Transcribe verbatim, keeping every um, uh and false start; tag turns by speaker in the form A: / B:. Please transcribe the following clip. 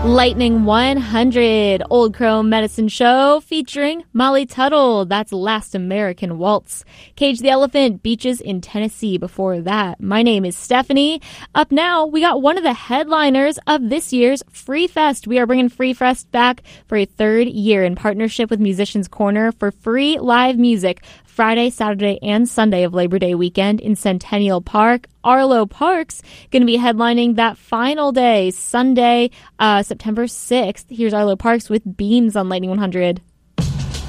A: Lightning one hundred, Old Crow Medicine Show featuring Molly Tuttle. That's Last American Waltz. Cage the Elephant, Beaches in Tennessee before that. My name is Stephanie. Up now, we got one of the headliners of this year's Free Fest. We are bringing Free Fest back for a third year in partnership with Musicians Corner for free live music Friday, Saturday, and Sunday of Labor Day weekend in Centennial Park. Arlo Parks going to be headlining that final day, Sunday, uh, September sixth. Here's Arlo Parks with Beams on Lightning one hundred.